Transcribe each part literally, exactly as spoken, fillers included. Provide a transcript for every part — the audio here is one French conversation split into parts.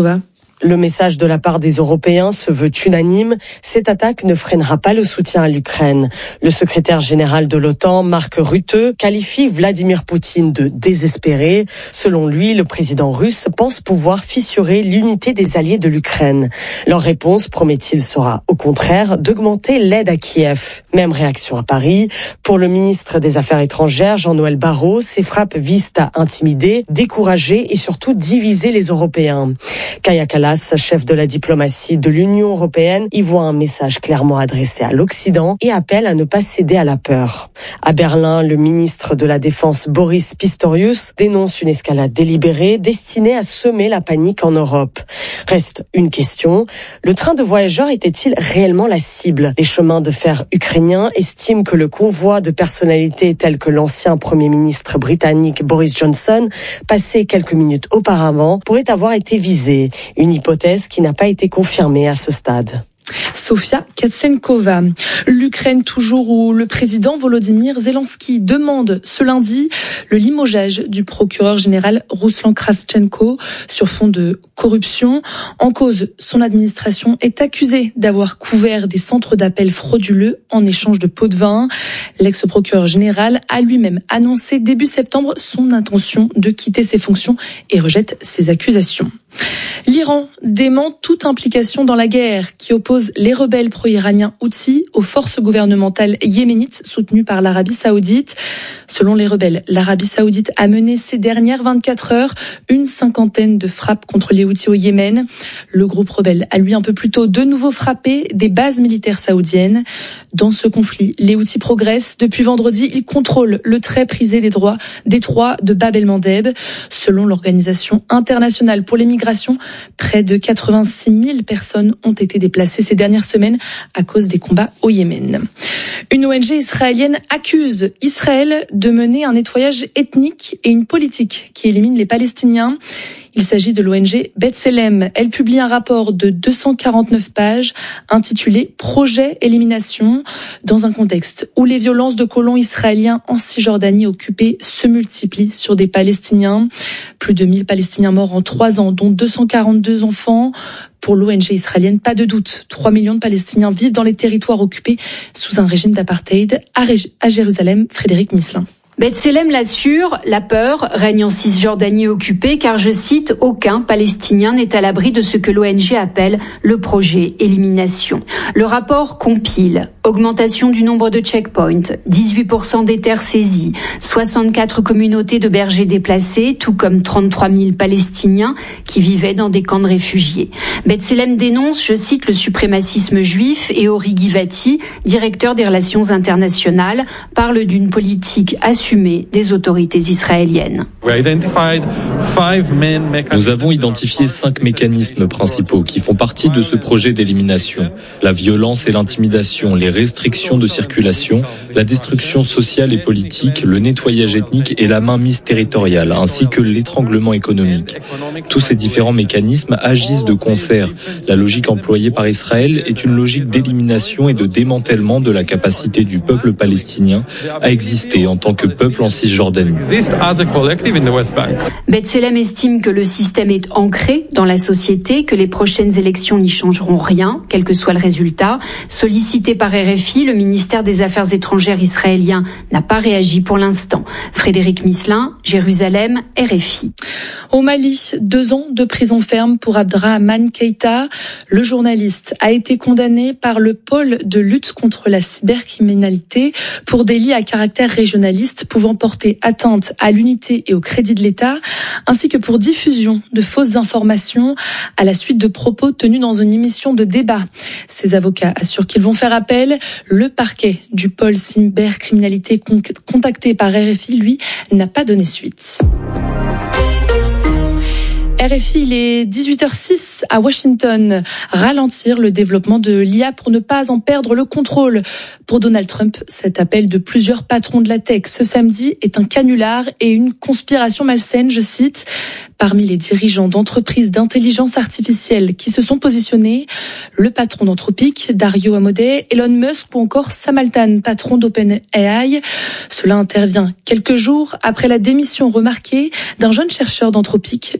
Katsenkova. Le message de la part des Européens se veut unanime. Cette attaque ne freinera pas le soutien à l'Ukraine. Le secrétaire général de l'OTAN, Mark Rutte, qualifie Vladimir Poutine de désespéré. Selon lui, le président russe pense pouvoir fissurer l'unité des alliés de l'Ukraine. Leur réponse, promet-il, sera au contraire d'augmenter l'aide à Kiev. Même réaction à Paris. Pour le ministre des Affaires étrangères, Jean-Noël Barrot, ces frappes visent à intimider, décourager et surtout diviser les Européens. Kaja Kallas, chef de la diplomatie de l'Union européenne, y voit un message clairement adressé à l'Occident et appelle à ne pas céder à la peur. À Berlin, le ministre de la Défense Boris Pistorius dénonce une escalade délibérée destinée à semer la panique en Europe. Reste une question, le train de voyageurs était-il réellement la cible ? Les chemins de fer ukrainiens estiment que le convoi de personnalités telles que l'ancien Premier ministre britannique Boris Johnson, passé quelques minutes auparavant, pourrait avoir été visé. Une hypothèse qui n'a pas été confirmée à ce stade. Sofia Katsenkova. L'Ukraine toujours où le président Volodymyr Zelensky demande ce lundi le limogeage du procureur général Ruslan Kravchenko sur fond de corruption. En cause, son administration est accusée d'avoir couvert des centres d'appel frauduleux en échange de pots de vin. L'ex-procureur général a lui-même annoncé début septembre son intention de quitter ses fonctions et rejette ces accusations. L'Iran dément toute implication dans la guerre qui oppose les rebelles pro-iraniens Houthis aux forces gouvernementales yéménites soutenues par l'Arabie saoudite. Selon les rebelles, l'Arabie saoudite a mené ces dernières vingt-quatre heures une cinquantaine de frappes contre les Houthis au Yémen. Le groupe rebelle a lui un peu plus tôt de nouveau frappé des bases militaires saoudiennes. Dans ce conflit, les Houthis progressent. Depuis vendredi, ils contrôlent le très prisé détroit, détroit de Bab el-Mandeb. Selon l'Organisation internationale pour les migrations, près de quatre-vingt-six mille personnes ont été déplacées ces dernières semaines à cause des combats au Yémen. Une O N G israélienne accuse Israël de mener un nettoyage ethnique et une politique qui élimine les Palestiniens. Il s'agit de l'O N G B'Tselem. Elle publie un rapport de deux cent quarante-neuf pages intitulé « Projet élimination » dans un contexte où les violences de colons israéliens en Cisjordanie occupée se multiplient sur des Palestiniens. Plus de mille Palestiniens morts en trois ans, dont deux cent quarante-deux enfants. Pour l'O N G israélienne, pas de doute, trois millions de Palestiniens vivent dans les territoires occupés sous un régime d'apartheid. À, Ré- à Jérusalem, Frédéric Misselin. B'Tselem l'assure, la peur règne en Cisjordanie occupée car, je cite, aucun Palestinien n'est à l'abri de ce que l'O N G appelle le projet élimination. Le rapport compile augmentation du nombre de checkpoints, dix-huit pour cent des terres saisies, soixante-quatre communautés de bergers déplacés, tout comme trente-trois mille Palestiniens qui vivaient dans des camps de réfugiés. B'Tselem dénonce, je cite, le suprémacisme juif et Ori Givati, directeur des relations internationales, parle d'une politique assumée des autorités israéliennes. Nous avons identifié cinq mécanismes principaux qui font partie de ce projet d'élimination. La violence et l'intimidation, les restrictions de circulation, la destruction sociale et politique, le nettoyage ethnique et la mainmise territoriale, ainsi que l'étranglement économique. Tous ces différents mécanismes agissent de concert. La logique employée par Israël est une logique d'élimination et de démantèlement de la capacité du peuple palestinien à exister en tant que peuple en Cisjordanie. B'Tselem estime que le système est ancré dans la société, que les prochaines élections n'y changeront rien, quel que soit le résultat. Sollicité par R F I, le ministère des Affaires étrangères israélien n'a pas réagi pour l'instant. Frédéric Misselin, Jérusalem, R F I. Au Mali, deux ans de prison ferme pour Abdrahman Keïta. Le journaliste a été condamné par le pôle de lutte contre la cybercriminalité pour délit à caractère régionaliste pouvant porter atteinte à l'unité et au crédit de l'État, ainsi que pour diffusion de fausses informations à la suite de propos tenus dans une émission de débat. Ses avocats assurent qu'ils vont faire appel. Le parquet du pôle cybercriminalité contacté par R F I, lui, n'a pas donné suite. R F I, il est dix-huit heures six à Washington. Ralentir le développement de l'I A pour ne pas en perdre le contrôle. Pour Donald Trump, cet appel de plusieurs patrons de la tech ce samedi est un canular et une conspiration malsaine, je cite. Parmi les dirigeants d'entreprises d'intelligence artificielle qui se sont positionnés, le patron d'Anthropic, Dario Amodei, Elon Musk ou encore Sam Altman, patron d'OpenAI. Cela intervient quelques jours après la démission remarquée d'un jeune chercheur d'Anthropic, Jacob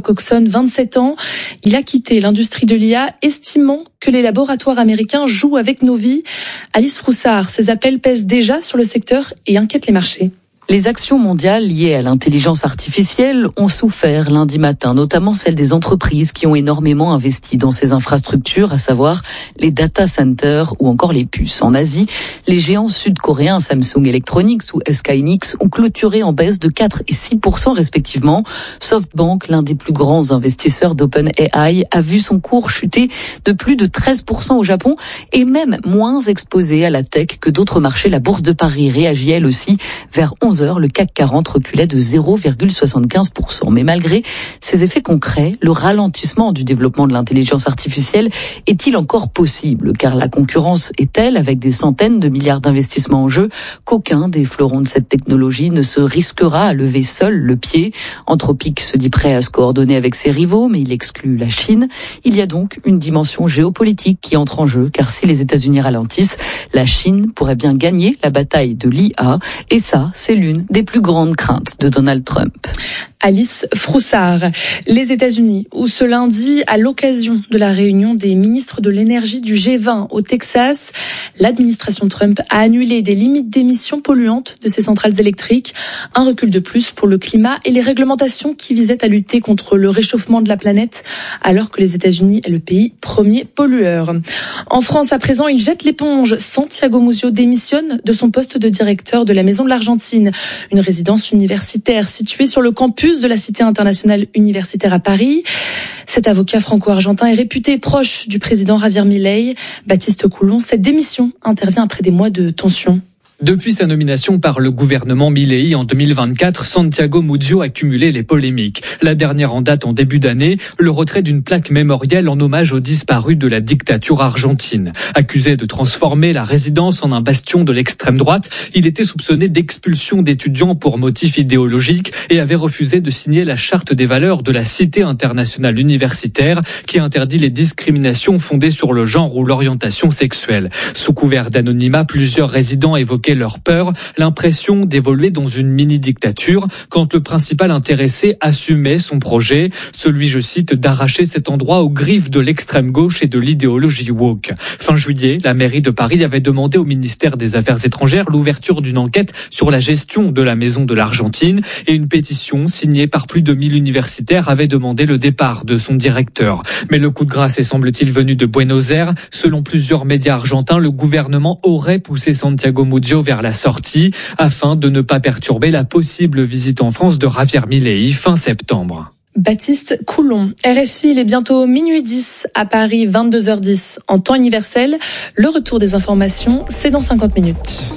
Coxon, vingt-sept ans. Il a quitté l'industrie de l'I A, estimant que les laboratoires américains jouent avec nos vies. Alice Froussard, ces appels pèsent déjà sur le secteur et inquiètent les marchés. Les actions mondiales liées à l'intelligence artificielle ont souffert lundi matin, notamment celles des entreprises qui ont énormément investi dans ces infrastructures, à savoir les data centers ou encore les puces. En Asie, les géants sud-coréens Samsung Electronics ou S K Hynix ont clôturé en baisse de quatre et six pour cent respectivement. SoftBank, l'un des plus grands investisseurs d'OpenAI, a vu son cours chuter de plus de treize pour cent au Japon et même moins exposé à la tech que d'autres marchés. La bourse de Paris réagit elle aussi vers onze heures. Le C A C quarante reculait de zéro virgule soixante-quinze pour cent. Mais malgré ces effets concrets, le ralentissement du développement de l'intelligence artificielle est-il encore possible? Car la concurrence est telle, avec des centaines de milliards d'investissements en jeu, qu'aucun des fleurons de cette technologie ne se risquera à lever seul le pied. Anthropic se dit prêt à se coordonner avec ses rivaux, mais il exclut la Chine. Il y a donc une dimension géopolitique qui entre en jeu, car si les États-Unis ralentissent, la Chine pourrait bien gagner la bataille de l'I A. Et ça, c'est l'une des plus grandes craintes de Donald Trump. Alice Froussard. Les États-Unis, où ce lundi, à l'occasion de la réunion des ministres de l'énergie du G vingt au Texas, l'administration Trump a annulé des limites d'émissions polluantes de ses centrales électriques. Un recul de plus pour le climat et les réglementations qui visaient à lutter contre le réchauffement de la planète, alors que les États-Unis est le pays premier pollueur. En France, à présent, il jette l'éponge. Santiago Muzio démissionne de son poste de directeur de la Maison de l'Argentine, une résidence universitaire située sur le campus de la Cité internationale universitaire à Paris. Cet avocat franco-argentin est réputé proche du président Javier Milei. Baptiste Coulon, cette démission intervient après des mois de tension. Depuis sa nomination par le gouvernement Milei en deux mille vingt-quatre, Santiago Muzio a cumulé les polémiques. La dernière en date en début d'année, le retrait d'une plaque mémorielle en hommage aux disparus de la dictature argentine. Accusé de transformer la résidence en un bastion de l'extrême droite, il était soupçonné d'expulsion d'étudiants pour motifs idéologiques et avait refusé de signer la charte des valeurs de la Cité internationale universitaire qui interdit les discriminations fondées sur le genre ou l'orientation sexuelle. Sous couvert d'anonymat, plusieurs résidents évoquaient leur peur, l'impression d'évoluer dans une mini-dictature quand le principal intéressé assumait son projet, celui, je cite, d'arracher cet endroit aux griffes de l'extrême gauche et de l'idéologie woke. Fin juillet, la mairie de Paris avait demandé au ministère des Affaires étrangères l'ouverture d'une enquête sur la gestion de la Maison de l'Argentine et une pétition signée par plus de mille universitaires avait demandé le départ de son directeur. Mais le coup de grâce est semble-t-il venu de Buenos Aires. Selon plusieurs médias argentins, le gouvernement aurait poussé Santiago Muzio vers la sortie afin de ne pas perturber la possible visite en France de Javier Milei fin septembre. Baptiste Coulon. R F I, il est bientôt minuit dix à Paris, vingt-deux heures dix en temps universel. Le retour des informations, c'est dans cinquante minutes.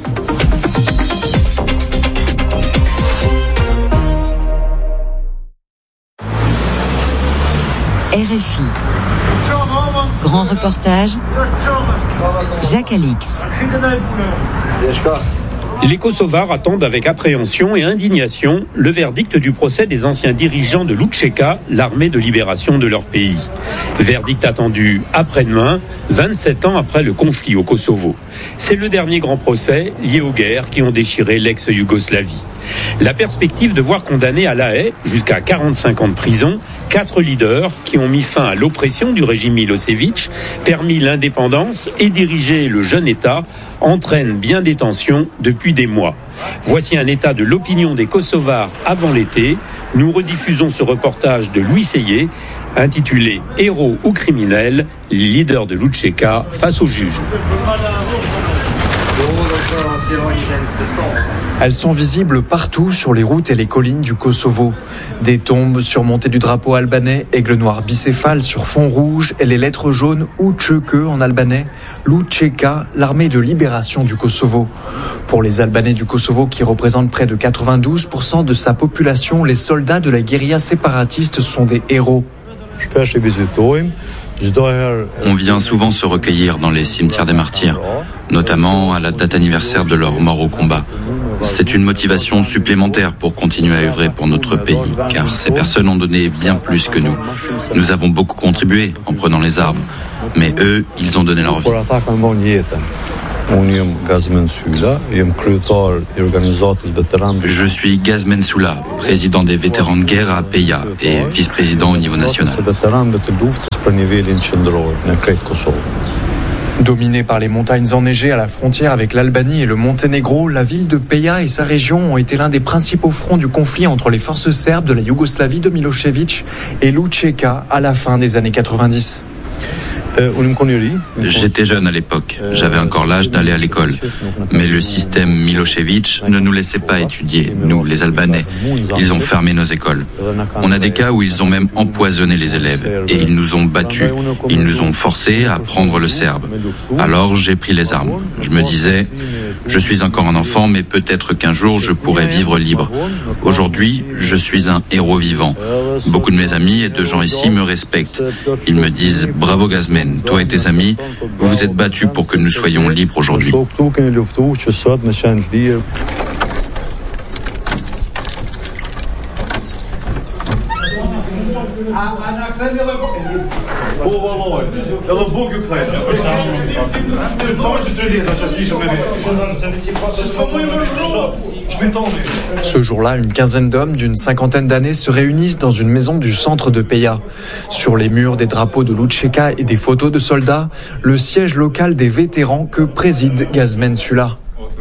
R F I. Grand reportage, Jacques Alix. Les Kosovars attendent avec appréhension et indignation le verdict du procès des anciens dirigeants de l'U C K, l'armée de libération de leur pays. Verdict attendu après-demain, vingt-sept ans après le conflit au Kosovo. C'est le dernier grand procès lié aux guerres qui ont déchiré l'ex-Yougoslavie. La perspective de voir condamnés à la haie jusqu'à quarante-cinq ans de prison quatre leaders qui ont mis fin à l'oppression du régime Milosevic, permis l'indépendance et dirigé le jeune État entraîne bien des tensions depuis des mois. Voici un état de l'opinion des Kosovars avant l'été. Nous rediffusons ce reportage de Louis Seyé intitulé « Héros ou criminels, les leaders de l'U C K face aux juges ». Elles sont visibles partout sur les routes et les collines du Kosovo. Des tombes surmontées du drapeau albanais, aigle noir bicéphale sur fond rouge et les lettres jaunes U C K en albanais, l'U C K, l'armée de libération du Kosovo. Pour les Albanais du Kosovo qui représentent près de quatre-vingt-douze pour cent de sa population, les soldats de la guérilla séparatiste sont des héros. On vient souvent se recueillir dans les cimetières des martyrs, notamment à la date anniversaire de leur mort au combat. C'est une motivation supplémentaire pour continuer à œuvrer pour notre pays, car ces personnes ont donné bien plus que nous. Nous avons beaucoup contribué en prenant les armes, mais eux, ils ont donné leur vie. Je suis Gazmen Soula, président des vétérans de guerre à Peja et vice-président au niveau national. Dominée par les montagnes enneigées à la frontière avec l'Albanie et le Monténégro, la ville de Peja et sa région ont été l'un des principaux fronts du conflit entre les forces serbes de la Yougoslavie de Milošević et l'Učeka à la fin des années quatre-vingt-dix. J'étais jeune à l'époque, j'avais encore l'âge d'aller à l'école. Mais le système Milošević ne nous laissait pas étudier, nous les Albanais. Ils ont fermé nos écoles. On a des cas où ils ont même empoisonné les élèves. Et ils nous ont battus. Ils nous ont forcés à apprendre le serbe. Alors j'ai pris les armes. Je me disais, je suis encore un enfant, mais peut-être qu'un jour je pourrai vivre libre. Aujourd'hui, je suis un héros vivant. Beaucoup de mes amis et de gens ici me respectent. Ils me disent, bravo Gazmen. Toi et tes amis, vous vous êtes battus pour que nous soyons libres aujourd'hui. Ce jour-là, une quinzaine d'hommes d'une cinquantaine d'années se réunissent dans une maison du centre de Peja. Sur les murs, des drapeaux de l'Učeka et des photos de soldats, le siège local des vétérans que préside Gazmen Soula.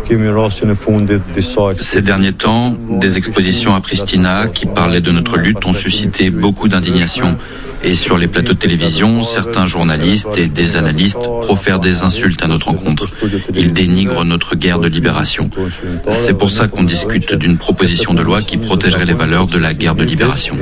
Ces derniers temps, des expositions à Pristina qui parlaient de notre lutte ont suscité beaucoup d'indignation. Et sur les plateaux de télévision, certains journalistes et des analystes profèrent des insultes à notre encontre. Ils dénigrent notre guerre de libération. C'est pour ça qu'on discute d'une proposition de loi qui protégerait les valeurs de la guerre de libération.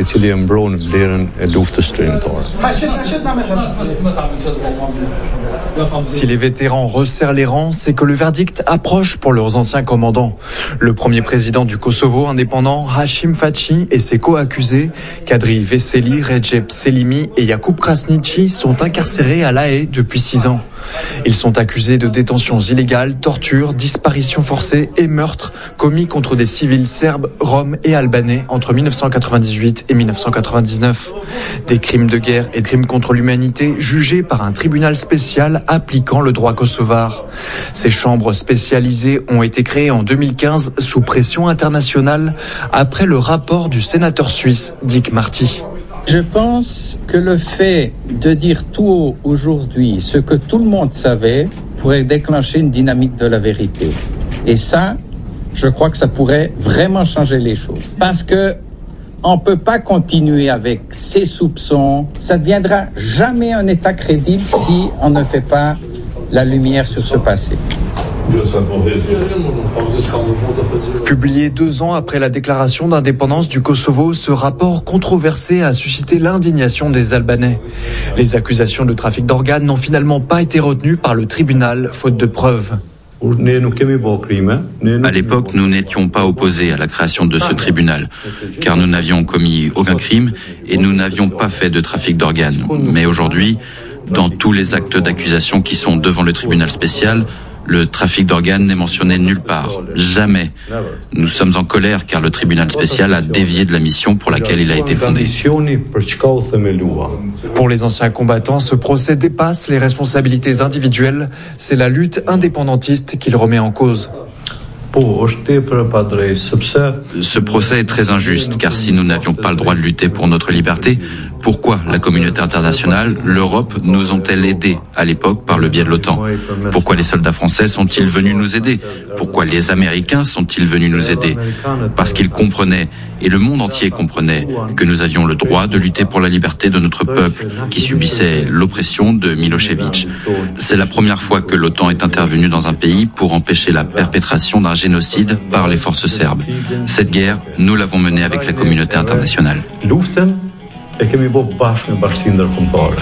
Si les vétérans resserrent les rangs, c'est que le verdict approche pour leurs anciens commandants. Le premier président du Kosovo indépendant, Hashim Thaçi, et ses co-accusés, Kadri Veseli, Recep Selimi et Jakub Krasniqi, sont incarcérés à La Haye depuis six ans. Ils sont accusés de détentions illégales, tortures, disparitions forcées et meurtres commis contre des civils serbes, roms et albanais entre mille neuf cent quatre-vingt-dix-huit et mille neuf cent quatre-vingt-dix-neuf. Des crimes de guerre et crimes contre l'humanité jugés par un tribunal spécial appliquant le droit kosovar. Ces chambres spécialisées ont été créées en deux mille quinze sous pression internationale après le rapport du sénateur suisse Dick Marty. Je pense que le fait de dire tout haut aujourd'hui ce que tout le monde savait pourrait déclencher une dynamique de la vérité. Et ça, je crois que ça pourrait vraiment changer les choses. Parce que on ne peut pas continuer avec ces soupçons. Ça ne deviendra jamais un État crédible si on ne fait pas la lumière sur ce passé. Publié deux ans après la déclaration d'indépendance du Kosovo, ce rapport controversé a suscité l'indignation des Albanais. Les accusations de trafic d'organes n'ont finalement pas été retenues par le tribunal, faute de preuves. À l'époque, nous n'étions pas opposés à la création de ce tribunal, car nous n'avions commis aucun crime et nous n'avions pas fait de trafic d'organes. Mais aujourd'hui, dans tous les actes d'accusation qui sont devant le tribunal spécial, le trafic d'organes n'est mentionné nulle part. Jamais. Nous sommes en colère car le tribunal spécial a dévié de la mission pour laquelle il a été fondé. Pour les anciens combattants, ce procès dépasse les responsabilités individuelles. C'est la lutte indépendantiste qu'il remet en cause. Ce procès est très injuste, car si nous n'avions pas le droit de lutter pour notre liberté, pourquoi la communauté internationale, l'Europe, nous ont-elles aidés à l'époque par le biais de l'OTAN? Pourquoi les soldats français sont-ils venus nous aider? Pourquoi les Américains sont-ils venus nous aider? Parce qu'ils comprenaient, et le monde entier comprenait, que nous avions le droit de lutter pour la liberté de notre peuple, qui subissait l'oppression de Milošević. C'est la première fois que l'OTAN est intervenue dans un pays pour empêcher la perpétration d'un génocide par les forces serbes. Cette guerre, nous l'avons menée avec la communauté internationale.